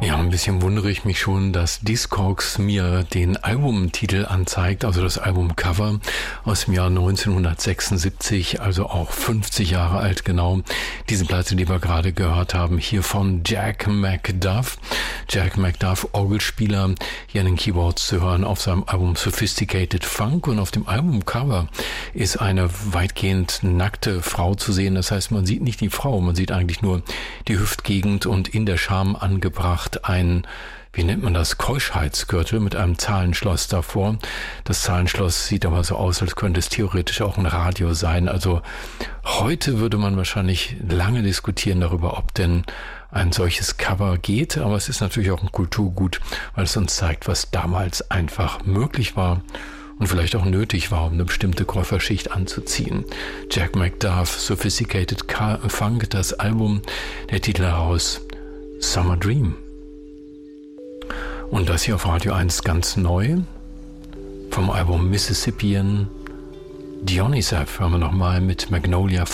Ja, ein bisschen wundere ich mich schon, dass Discogs mir den Albumtitel anzeigt, also das Albumcover aus dem Jahr 1976, also auch 50 Jahre alt genau. Diese Platte, die wir gerade gehört haben, hier von Jack McDuff. Jack McDuff, Orgelspieler, hier an den Keyboards zu hören auf seinem Album Sophisticated Funk, und auf dem Albumcover ist eine weitgehend nackte Frau zu sehen. Das heißt, man sieht nicht die Frau, man sieht eigentlich nur die Hüftgegend und in der Scham angebracht ein, wie nennt man das, Keuschheitsgürtel mit einem Zahlenschloss davor. Das Zahlenschloss sieht aber so aus, als könnte es theoretisch auch ein Radio sein. Also heute würde man wahrscheinlich lange diskutieren darüber, ob denn ein solches Cover geht, aber es ist natürlich auch ein Kulturgut, weil es uns zeigt, was damals einfach möglich war und vielleicht auch nötig war, um eine bestimmte Käuferschicht anzuziehen. Jack McDuff, Sophisticated Funk, das Album, der Titel heraus, Summer Dream. Und das hier auf Radio 1 ganz neu, vom Album Mississippian Dionysus, hören wir nochmal mit Magnolia